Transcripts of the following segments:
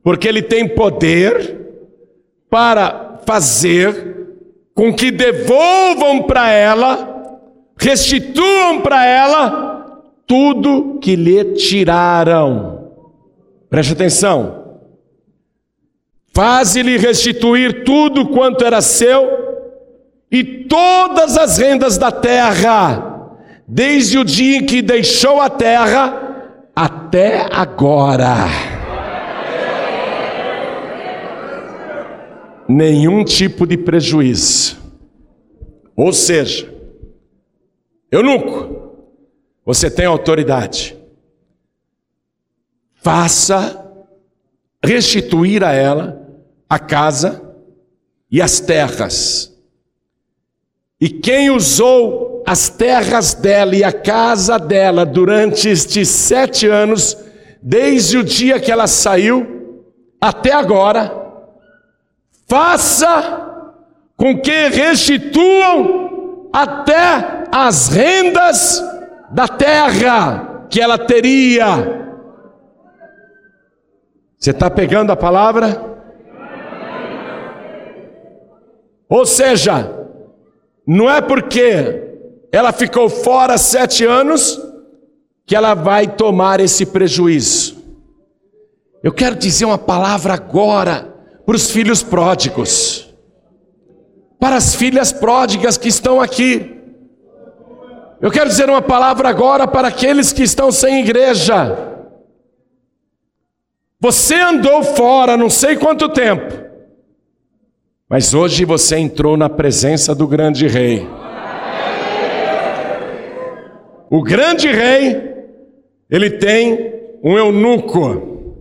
porque Ele tem poder para fazer com que devolvam para ela, restituam para ela tudo que lhe tiraram. Preste atenção. Faze-lhe restituir tudo quanto era seu e todas as rendas da terra, desde o dia em que deixou a terra até agora. Nenhum tipo de prejuízo. Ou seja, eunuco, você tem autoridade. Faça restituir a ela a casa e as terras. E quem usou as terras dela e a casa dela durante estes 7 anos, desde o dia que ela saiu até agora, faça com que restituam até as rendas da terra que ela teria. Você está pegando a palavra? Ou seja, não é porque ela ficou fora 7 anos que ela vai tomar esse prejuízo. Eu quero dizer uma palavra agora para os filhos pródigos, para as filhas pródigas que estão aqui. Eu quero dizer uma palavra agora para aqueles que estão sem igreja. Você andou fora não sei quanto tempo, mas hoje você entrou na presença do grande rei. O grande rei, ele tem um eunuco,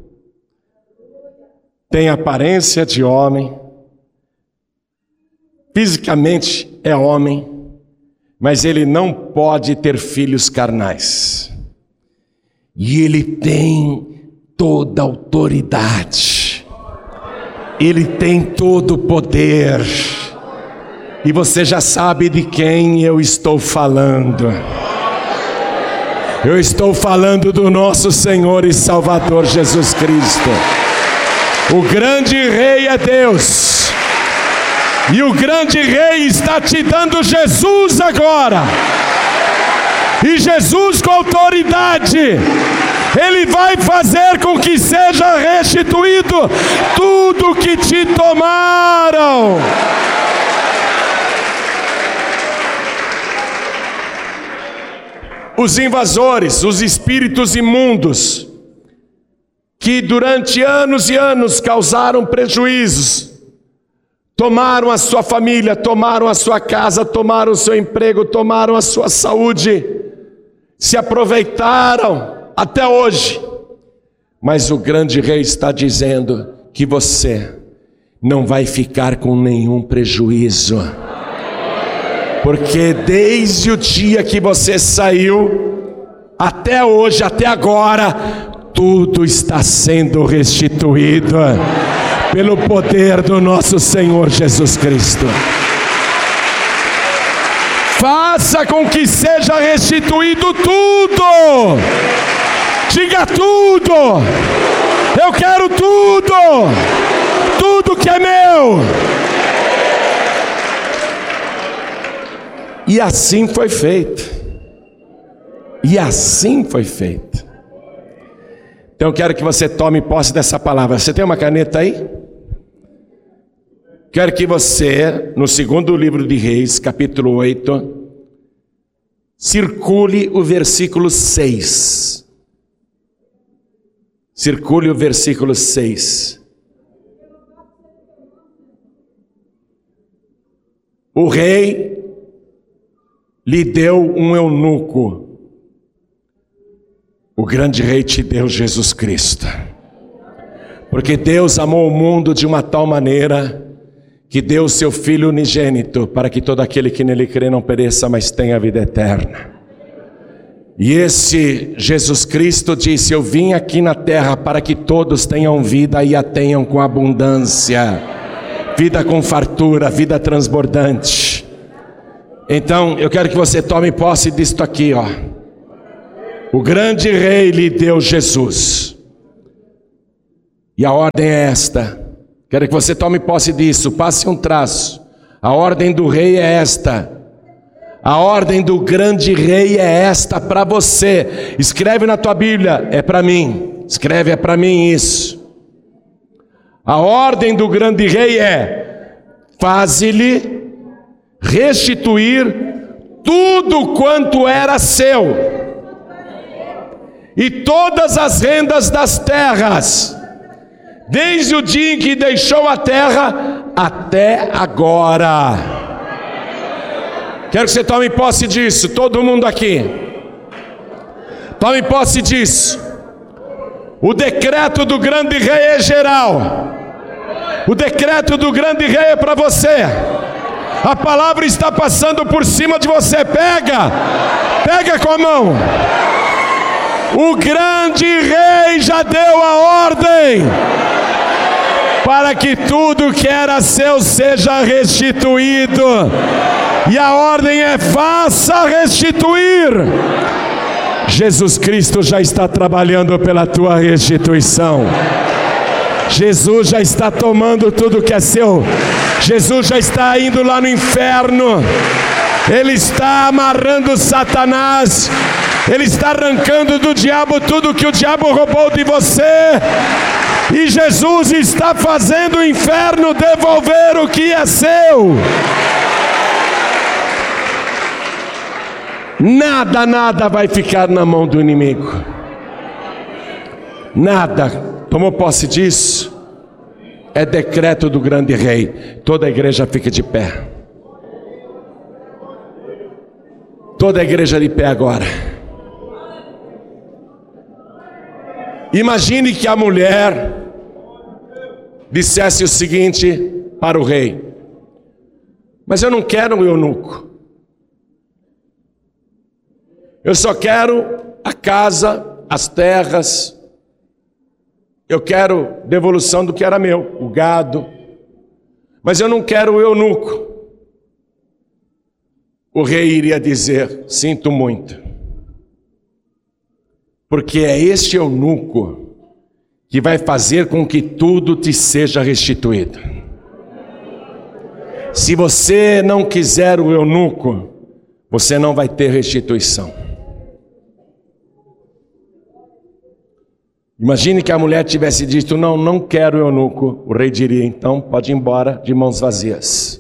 tem aparência de homem, fisicamente é homem, mas ele não pode ter filhos carnais. E ele tem toda a autoridade, ele tem todo o poder, e você já sabe de quem eu estou falando. Eu estou falando do nosso Senhor e Salvador Jesus Cristo. O grande rei é Deus, e o grande rei está te dando Jesus agora, e Jesus com autoridade, Ele vai fazer com que seja restituído tudo que te tomaram. Os invasores, os espíritos imundos, que durante anos e anos causaram prejuízos, tomaram a sua família, tomaram a sua casa, tomaram o seu emprego, tomaram a sua saúde, se aproveitaram até hoje. Mas o grande rei está dizendo que você não vai ficar com nenhum prejuízo, porque desde o dia que você saiu até hoje, até agora, tudo está sendo restituído pelo poder do nosso Senhor Jesus Cristo. Faça com que seja restituído tudo. Diga tudo. Eu quero tudo. Tudo que é meu. E assim foi feito. E assim foi feito. Então eu quero que você tome posse dessa palavra. Você tem uma caneta aí? Quero que você, no 2º livro de Reis, capítulo 8, circule o versículo 6. Circule o versículo 6. O rei lhe deu um eunuco. O grande rei te deu Jesus Cristo. Porque Deus amou o mundo de uma tal maneira que deu o seu Filho unigênito, para que todo aquele que nele crê não pereça, mas tenha a vida eterna. E esse Jesus Cristo disse: eu vim aqui na terra para que todos tenham vida e a tenham com abundância, vida com fartura, vida transbordante. Então eu quero que você tome posse disto aqui, ó. O grande rei lhe deu Jesus. E a ordem é esta. Quero que você tome posse disso, passe um traço. A ordem do rei é esta. A ordem do grande rei é esta para você. Escreve na tua Bíblia, é para mim. Escreve, é para mim isso. A ordem do grande rei é: faze-lhe restituir tudo quanto era seu, e todas as rendas das terras, desde o dia em que deixou a terra até agora. Quero que você tome posse disso, todo mundo aqui. Tome posse disso. O decreto do grande rei é geral. O decreto do grande rei é para você. A palavra está passando por cima de você. Pega com a mão. O grande rei já deu a ordem para que tudo que era seu seja restituído. E a ordem é: faça restituir. Jesus Cristo já está trabalhando pela tua restituição. Jesus já está tomando tudo que é seu. Jesus já está indo lá no inferno. Ele está amarrando Satanás. Ele está arrancando do diabo tudo que o diabo roubou de você. E Jesus está fazendo o inferno devolver o que é seu. Nada vai ficar na mão do inimigo. Nada. Tomou posse disso? É decreto do grande rei. Toda a igreja fica de pé. Toda a igreja de pé agora. Imagine que a mulher dissesse o seguinte para o rei: mas eu não quero um eunuco. Eu só quero a casa, as terras. Eu quero devolução do que era meu, o gado. Mas eu não quero o eunuco. O rei iria dizer: sinto muito. Porque é este eunuco que vai fazer com que tudo te seja restituído. Se você não quiser o eunuco, você não vai ter restituição. Imagine que a mulher tivesse dito: não quero eunuco. O rei diria: então pode ir embora de mãos vazias.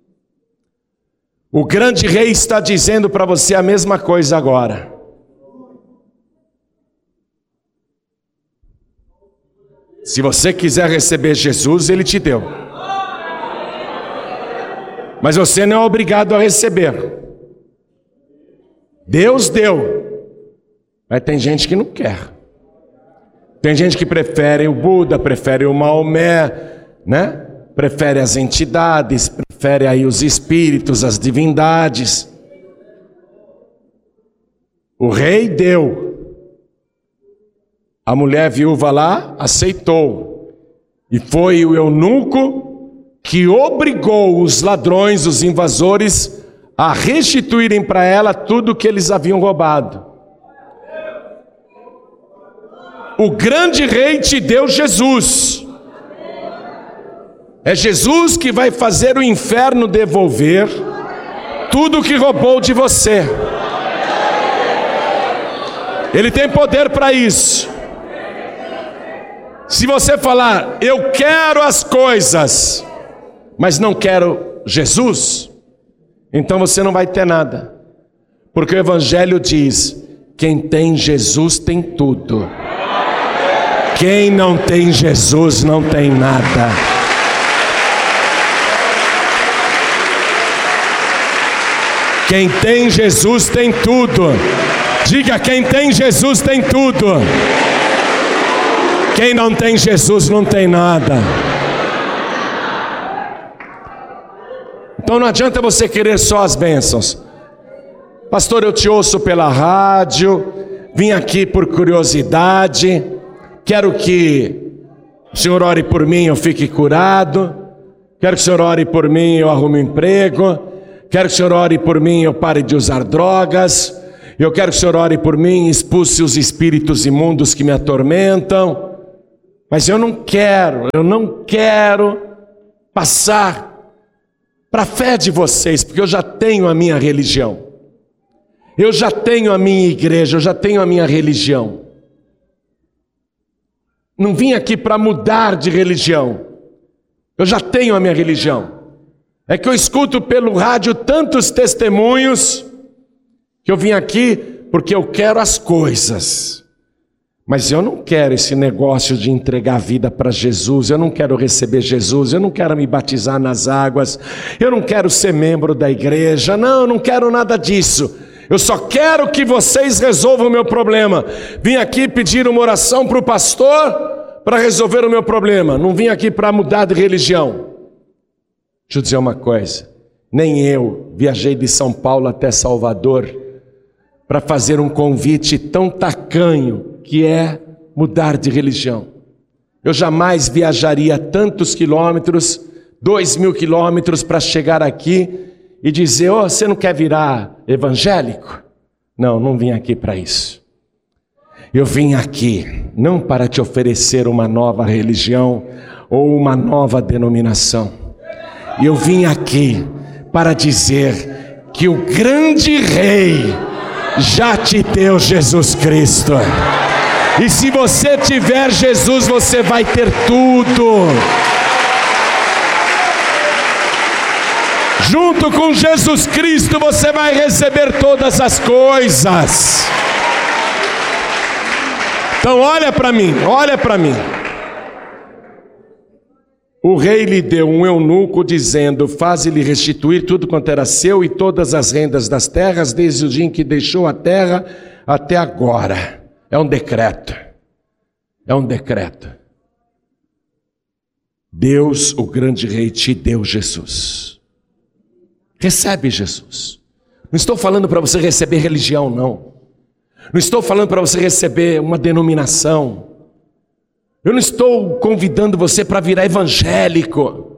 O grande rei está dizendo para você a mesma coisa agora. Se você quiser receber Jesus, Ele te deu. Mas você não é obrigado a receber. Deus deu. Mas tem gente que não quer. Tem gente que prefere o Buda, prefere o Maomé, né? Prefere as entidades, prefere aí os espíritos, as divindades. O rei deu. A mulher viúva lá aceitou. E foi o eunuco que obrigou os ladrões, os invasores, a restituírem para ela tudo que eles haviam roubado. O grande rei te deu Jesus. É Jesus que vai fazer o inferno devolver tudo que roubou de você. Ele tem poder para isso. Se você falar: eu quero as coisas, mas não quero Jesus, então você não vai ter nada. Porque o Evangelho diz: quem tem Jesus tem tudo. Quem não tem Jesus não tem nada. Quem tem Jesus tem tudo. Diga: quem tem Jesus tem tudo. Quem não tem Jesus não tem nada. Então não adianta você querer só as bênçãos. Pastor, eu te ouço pela rádio, vim aqui por curiosidade, quero que o senhor ore por mim, eu fique curado. Quero que o senhor ore por mim, eu arrume um emprego. Quero que o senhor ore por mim, eu pare de usar drogas. Eu quero que o senhor ore por mim, expulse os espíritos imundos que me atormentam. Mas eu não quero passar para a fé de vocês, porque eu já tenho a minha religião. Eu já tenho a minha igreja, eu já tenho a minha religião. Não vim aqui para mudar de religião. Eu já tenho a minha religião. É que eu escuto pelo rádio tantos testemunhos que eu vim aqui porque eu quero as coisas. Mas eu não quero esse negócio de entregar a vida para Jesus, eu não quero receber Jesus, eu não quero me batizar nas águas, eu não quero ser membro da igreja, não, eu não quero nada disso. Eu só quero que vocês resolvam o meu problema. Vim aqui pedir uma oração para o pastor para resolver o meu problema. Não vim aqui para mudar de religião. Deixa eu dizer uma coisa. Nem eu viajei de São Paulo até Salvador para fazer um convite tão tacanho que é mudar de religião. Eu jamais viajaria tantos quilômetros, 2.000 quilômetros para chegar aqui e dizer, você não quer virar evangélico? Não, não vim aqui para isso. Eu vim aqui não para te oferecer uma nova religião ou uma nova denominação. Eu vim aqui para dizer que o grande Rei já te deu Jesus Cristo. E se você tiver Jesus, você vai ter tudo. Junto com Jesus Cristo você vai receber todas as coisas. Então olha para mim, olha para mim. O rei lhe deu um eunuco dizendo, faze-lhe restituir tudo quanto era seu e todas as rendas das terras, desde o dia em que deixou a terra até agora. É um decreto. É um decreto. Deus, o grande rei, te deu Jesus. Recebe Jesus. Não estou falando para você receber religião, não. Não estou falando para você receber uma denominação. Eu não estou convidando você para virar evangélico.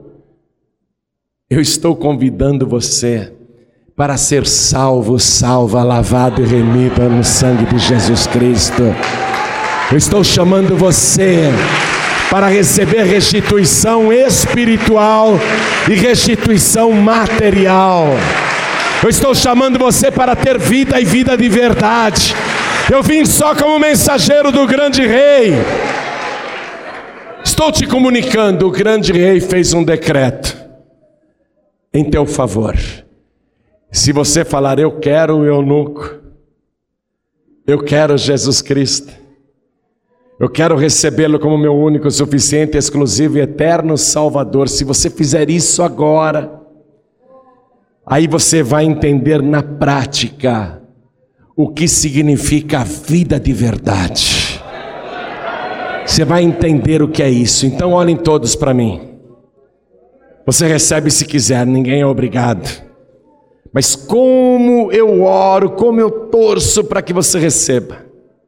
Eu estou convidando você para ser salvo, salva, lavado e remida no sangue de Jesus Cristo. Eu estou chamando você para receber restituição espiritual e restituição material. Eu estou chamando você para ter vida e vida de verdade. Eu vim só como mensageiro do grande rei. Estou te comunicando, o grande rei fez um decreto em teu favor. Se você falar, eu quero o eunuco, eu quero Jesus Cristo, eu quero recebê-lo como meu único, suficiente, exclusivo e eterno Salvador. Se você fizer isso agora, aí você vai entender na prática o que significa a vida de verdade. Você vai entender o que é isso. Então olhem todos para mim. Você recebe se quiser, ninguém é obrigado. Mas como eu oro, como eu torço para que você receba.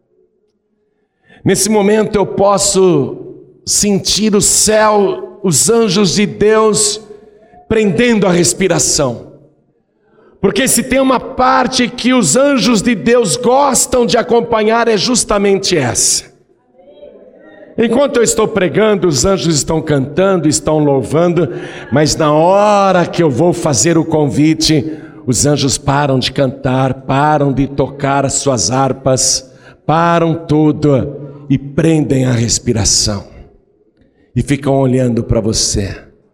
Nesse momento eu posso sentir o céu, os anjos de Deus prendendo a respiração. Porque se tem uma parte que os anjos de Deus gostam de acompanhar, é justamente essa. Enquanto eu estou pregando, os anjos estão cantando, estão louvando, mas na hora que eu vou fazer o convite, os anjos param de cantar, param de tocar as suas harpas, param tudo e prendem a respiração e ficam olhando para você.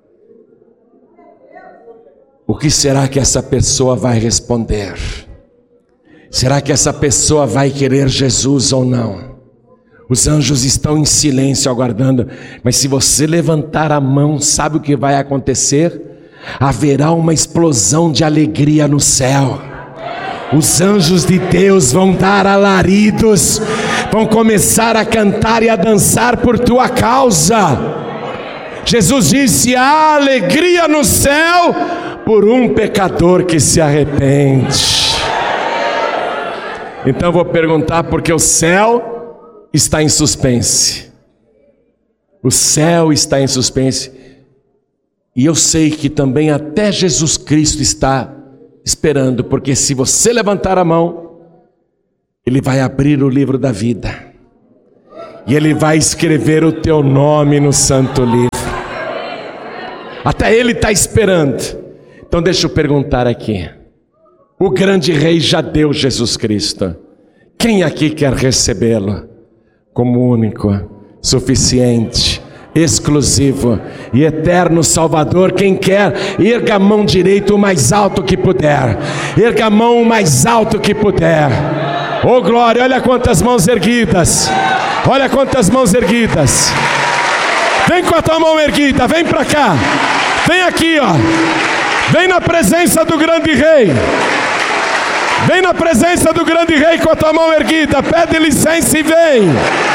O que será que essa pessoa vai responder? Será que essa pessoa vai querer Jesus ou não? Os anjos estão em silêncio aguardando, mas se você levantar a mão, sabe o que vai acontecer? Haverá uma explosão de alegria no céu. Os anjos de Deus vão dar alaridos, vão começar a cantar e a dançar por tua causa. Jesus disse, há alegria no céu por um pecador que se arrepende. Então eu vou perguntar, porque o céu está em suspense. O céu está em suspense. E eu sei que também até Jesus Cristo está esperando, porque se você levantar a mão, Ele vai abrir o livro da vida. e Ele vai escrever o teu nome no santo livro. Até Ele está esperando. Então deixa eu perguntar aqui. O grande rei já deu Jesus Cristo. Quem aqui quer recebê-lo como único, suficiente, exclusivo e eterno Salvador? Quem quer, erga a mão direita o mais alto que puder. Erga a mão o mais alto que puder. Oh glória, olha quantas mãos erguidas. Olha quantas mãos erguidas. Vem com a tua mão erguida, vem para cá. Vem aqui, ó. Vem na presença do grande rei. Vem na presença do grande rei com a tua mão erguida. Pede licença e vem.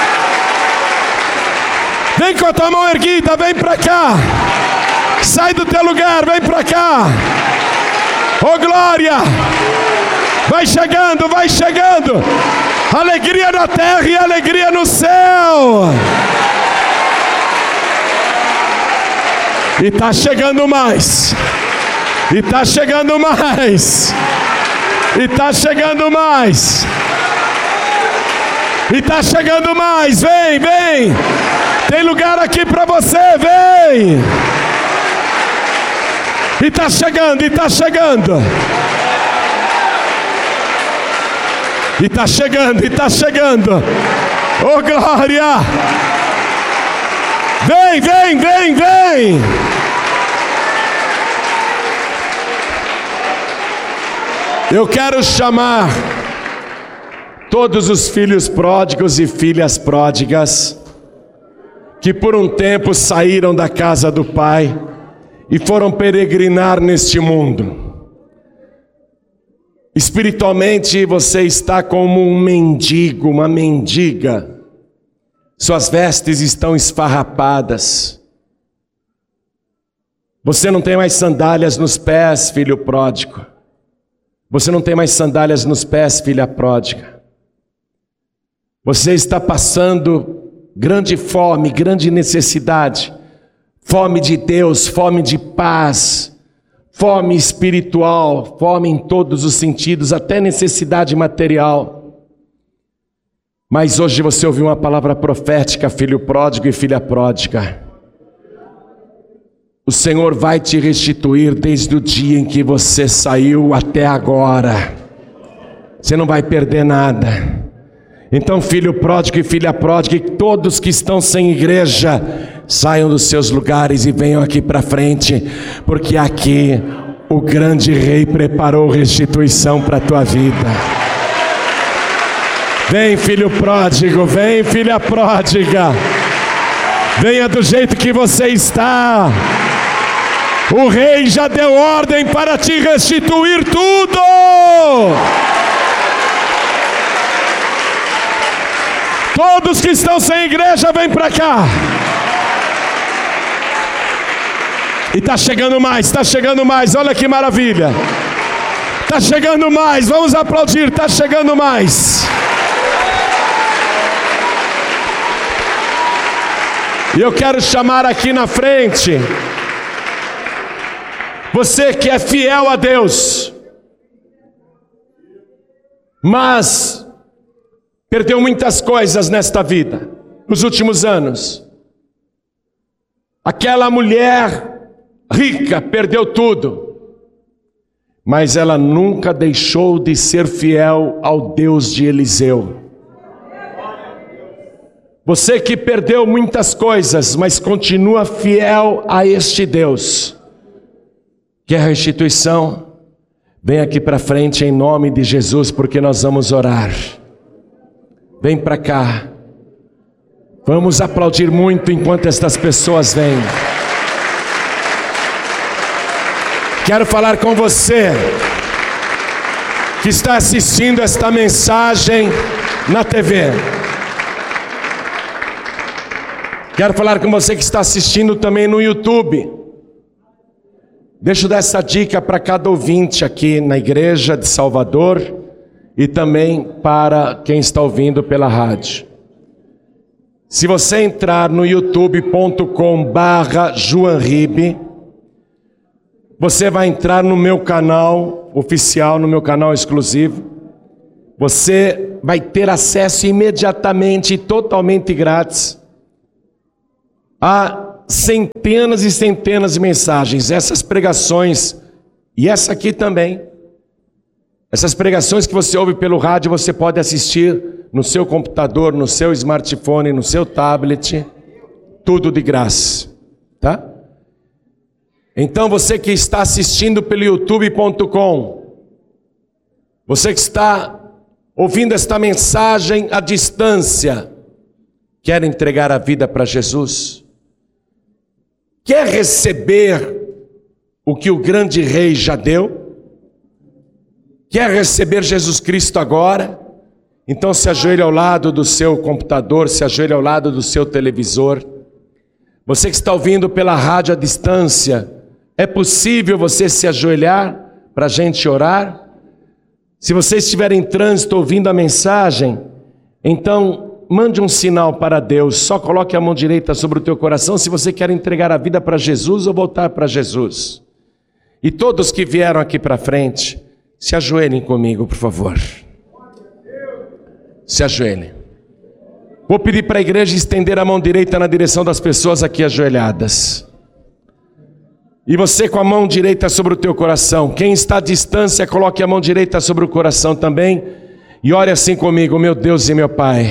Vem com a tua mão erguida, vem para cá. Sai do teu lugar, vem para cá. Oh glória. Vai chegando, vai chegando. Alegria na terra e alegria no céu. E está chegando mais. E está chegando mais. E está chegando mais. E está chegando mais. Vem, vem. Tem lugar aqui para você, vem. E está chegando, e está chegando. E está chegando, e está chegando. Oh glória. Vem, vem, vem, vem. Eu quero chamar todos os filhos pródigos e filhas pródigas que por um tempo saíram da casa do Pai e foram peregrinar neste mundo. Espiritualmente você está como um mendigo, uma mendiga. Suas vestes estão esfarrapadas. Você não tem mais sandálias nos pés, filho pródigo. Você não tem mais sandálias nos pés, filha pródiga. Você está passando grande fome, grande necessidade. Fome de Deus, fome de paz, fome espiritual, fome em todos os sentidos, até necessidade material. Mas hoje você ouviu uma palavra profética, filho pródigo e filha pródiga. O Senhor vai te restituir desde o dia em que você saiu até agora. Você não vai perder nada. Então, filho pródigo e filha pródiga, e todos que estão sem igreja, saiam dos seus lugares e venham aqui para frente, porque aqui o grande rei preparou restituição para a tua vida. Vem, filho pródigo, vem, filha pródiga. Venha do jeito que você está. O rei já deu ordem para te restituir tudo. Todos que estão sem igreja, vem para cá. E está chegando mais, está chegando mais. Olha que maravilha. Está chegando mais, vamos aplaudir, está chegando mais. E eu quero chamar aqui na frente você que é fiel a Deus, mas perdeu muitas coisas nesta vida, nos últimos anos. Aquela mulher rica perdeu tudo, mas ela nunca deixou de ser fiel ao Deus de Eliseu. Você que perdeu muitas coisas, mas continua fiel a este Deus. Quer restituição? Vem aqui para frente em nome de Jesus, porque nós vamos orar. Vem para cá. Vamos aplaudir muito enquanto estas pessoas vêm. Quero falar com você que está assistindo esta mensagem na TV. Quero falar com você que está assistindo também no YouTube. Deixa eu dar essa dica para cada ouvinte aqui na igreja de Salvador e também para quem está ouvindo pela rádio. Se você entrar no youtube.com/JoãoRibe, você vai entrar no meu canal oficial, no meu canal exclusivo. você vai ter acesso imediatamente e totalmente grátis a centenas e centenas de mensagens. Essas pregações, e essa aqui também, essas pregações que você ouve pelo rádio, você pode assistir no seu computador, no seu smartphone, no seu tablet, tudo de graça, tá? Então você que está assistindo pelo youtube.com, você que está ouvindo esta mensagem à distância, quer entregar a vida para Jesus? Quer receber o que o grande rei já deu? Quer receber Jesus Cristo agora? Então se ajoelhe ao lado do seu computador, se ajoelhe ao lado do seu televisor. Você que está ouvindo pela rádio à distância, é possível você se ajoelhar para a gente orar? Se você estiver em trânsito ouvindo a mensagem, então mande um sinal para Deus. Só coloque a mão direita sobre o teu coração se você quer entregar a vida para Jesus ou voltar para Jesus. E todos que vieram aqui para frente, se ajoelhem comigo, por favor. Se ajoelhem. Vou pedir para a igreja estender a mão direita na direção das pessoas aqui ajoelhadas. E você com a mão direita sobre o teu coração. Quem está à distância, coloque a mão direita sobre o coração também. E ore assim comigo: meu Deus e meu Pai,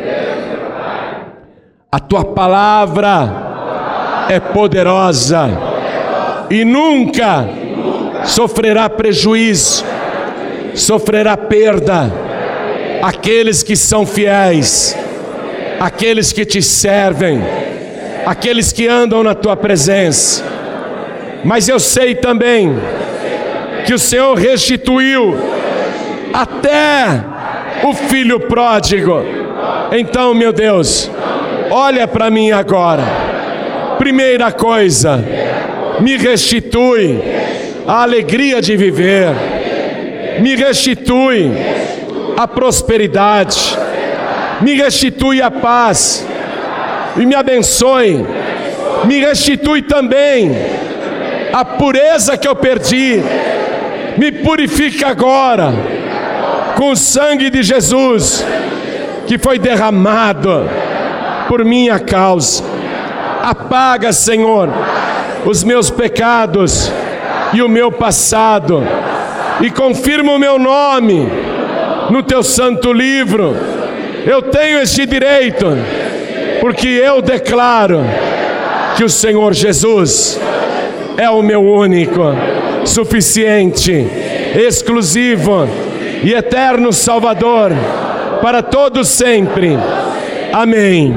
a tua palavra é poderosa e nunca sofrerá prejuízo, sofrerá perda. Aqueles que são fiéis, aqueles que te servem, aqueles que andam na tua presença. Mas eu sei também que o Senhor restituiu até o filho pródigo. Então, meu Deus, olha para mim agora. Primeira coisa, me restitui a alegria de viver, me restitui a prosperidade, me restitui a paz e me abençoe. Me restitui também a pureza que eu perdi. Me purifica agora com o sangue de Jesus que foi derramado por minha causa. Apaga, Senhor, os meus pecados e o meu passado e confirma o meu nome no teu santo livro. Eu tenho este direito porque eu declaro que o Senhor Jesus é o meu único, suficiente, exclusivo e eterno Salvador para todos sempre. Amém.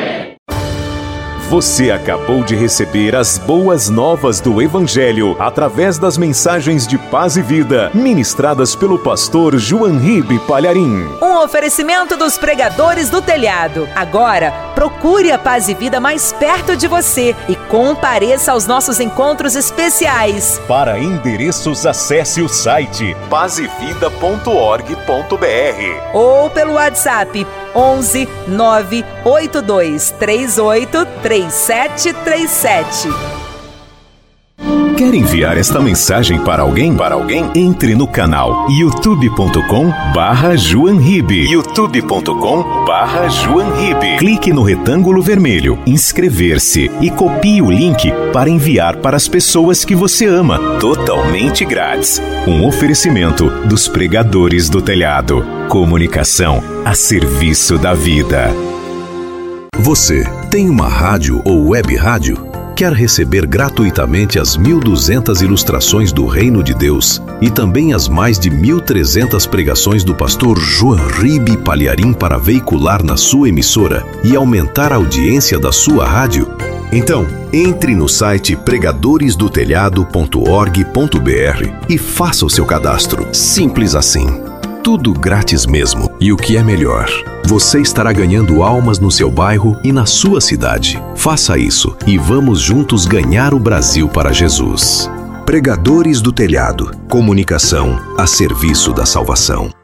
Você acabou de receber as boas novas do Evangelho através das mensagens de paz e vida ministradas pelo pastor João Ribe Palharim. Um oferecimento dos pregadores do telhado. Agora, procure a Paz e Vida mais perto de você e compareça aos nossos encontros especiais. Para endereços, acesse o site pazevida.org.br ou pelo WhatsApp 11 982 38 3737. Quer enviar esta mensagem para alguém? Entre no canal youtube.com/JoãoRibe. youtube.com/JoãoRibe. Clique no retângulo vermelho, inscrever-se e copie o link para enviar para as pessoas que você ama, totalmente grátis. Um oferecimento dos pregadores do telhado. Comunicação a serviço da vida. Você tem uma rádio ou web rádio? Quer receber gratuitamente as 1.200 ilustrações do Reino de Deus e também as mais de 1.300 pregações do pastor João Ribe Palharim para veicular na sua emissora e aumentar a audiência da sua rádio? Então, entre no site pregadoresdotelhado.org.br e faça o seu cadastro. Simples assim. Tudo grátis mesmo. E o que é melhor, você estará ganhando almas no seu bairro e na sua cidade. Faça isso e vamos juntos ganhar o Brasil para Jesus. Pregadores do Telhado. Comunicação a serviço da salvação.